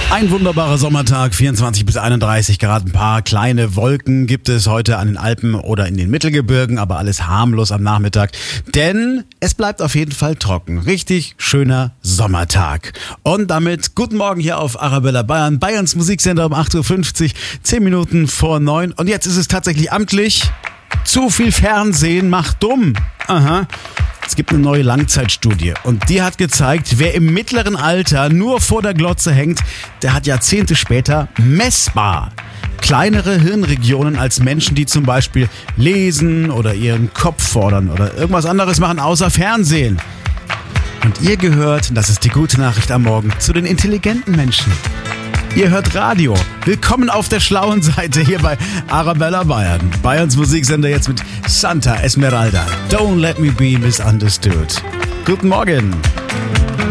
Ein wunderbarer Sommertag, 24 bis 31 Grad. Ein paar kleine Wolken gibt es heute an den Alpen oder in den Mittelgebirgen, aber alles harmlos am Nachmittag. Denn es bleibt auf jeden Fall trocken. Richtig schöner Sommertag. Und damit guten Morgen hier auf Arabella Bayern, Bayerns Musiksender um 8.50 Uhr, 10 Minuten vor 9. Und jetzt ist es tatsächlich amtlich. Zu viel Fernsehen macht dumm. Aha. Es gibt eine neue Langzeitstudie und die hat gezeigt, wer im mittleren Alter nur vor der Glotze hängt, der hat Jahrzehnte später messbar kleinere Hirnregionen als Menschen, die zum Beispiel lesen oder ihren Kopf fordern oder irgendwas anderes machen außer Fernsehen. Und ihr gehört, das ist die gute Nachricht am Morgen, zu den intelligenten Menschen. Ihr hört Radio. Willkommen auf der schlauen Seite hier bei Arabella Bayern. Bayerns Musiksender jetzt mit Santa Esmeralda. Don't let me be misunderstood. Guten Morgen.